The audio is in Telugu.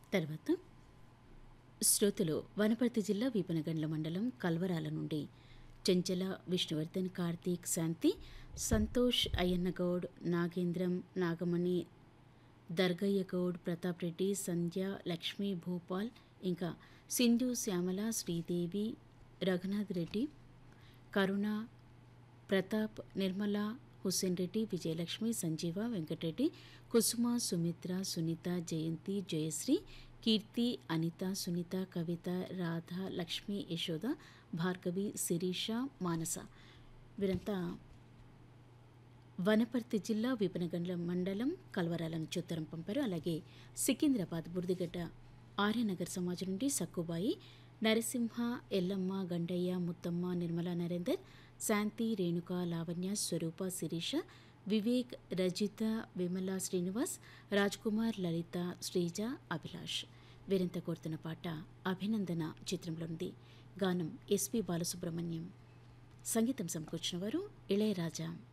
తర్వాత శ్రోతలు వనపర్తి జిల్లా వీపనగండ్ల మండలం కల్వరాల నుండి చెంచల విష్ణువర్ధన్, కార్తీక్, శాంతి, సంతోష్, అయ్యన్నగౌడ్, నాగేంద్రం, నాగమణి, దర్గయ్య గౌడ్, ప్రతాప్ రెడ్డి, సంధ్య, లక్ష్మీ, భూపాల్, ఇంకా సింధు, శ్యామల, శ్రీదేవి, రఘునాథ్ రెడ్డి, కరుణ, ప్రతాప్, నిర్మల, హుస్సేన్ రెడ్డి, విజయలక్ష్మి, సంజీవ, వెంకటరెడ్డి, కుసుమ, సుమిత్ర, సునీత, జయంతి, జయశ్రీ, కీర్తి, అనిత, సునీత, కవిత, రాధ, లక్ష్మి, యశోద, భార్గవి, శిరీష, మానస వీరంతా వనపర్తి జిల్లా వీపనగండ్ల మండలం కల్వరాల నుంచి ఉత్తరం పంపారు. అలాగే సికింద్రాబాద్ బుర్దిగడ్డ ఆర్యనగర్ సమాజం నుండి సక్కుబాయి, నరసింహ, ఎల్లమ్మ, గండయ్య, ముత్తమ్మ, నిర్మలా నరేందర్, శాంతి, రేణుక, లావణ్య, స్వరూప, శిరీష, వివేక్, రజిత, విమల, శ్రీనివాస్, రాజ్కుమార్, లలిత, శ్రీజ, అభిలాష్ వీరంతా కోరుతున్న పాట అభినందన చిత్రంలో ఉంది. గానం ఎస్పి బాలసుబ్రహ్మణ్యం, సంగీతం సమకూర్చిన వారు ఇళయరాజా.